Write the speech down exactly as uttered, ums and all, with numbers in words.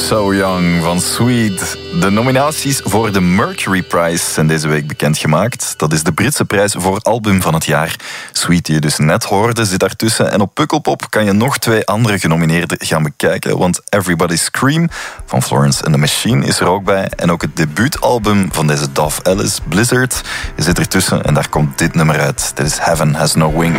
So Young van Sweet. De nominaties voor de Mercury Prize zijn deze week bekendgemaakt. Dat is de Britse prijs voor album van het jaar. Sweet, die je dus net hoorde, zit daartussen. En op Pukkelpop kan je nog twee andere genomineerden gaan bekijken. Want Everybody Scream van Florence and the Machine is er ook bij. En ook het debuutalbum van deze Dove Ellis, Blizzard, zit ertussen. En daar komt dit nummer uit. Dit is Heaven Has No Wings.